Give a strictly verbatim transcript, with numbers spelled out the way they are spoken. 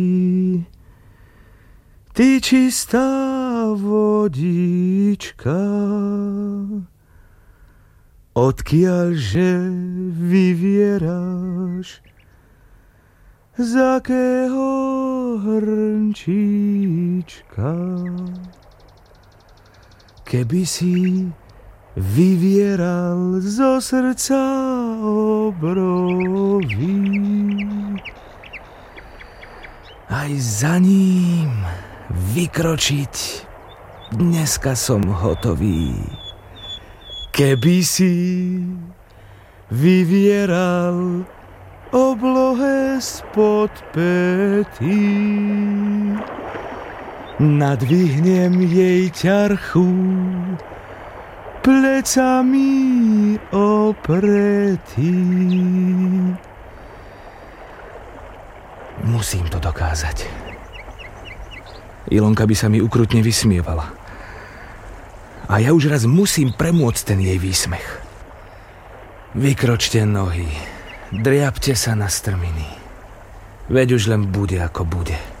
Ty čistá vodička, odkiaľže vyvieraš, z akého hrnčíčka. Keby si vyvieral zo srdca obrovy, aj za ním vykročiť dneska som hotový. Keby si vyvieral oblohe spod päty, nadvihnem jej ťarchu plecami opretý. Musím to dokázať. Ilonka by sa mi ukrutne vysmievala. A ja už raz musím premôcť ten jej výsmech. Vykročte nohy, driapte sa na strminy. Veď už len bude ako bude.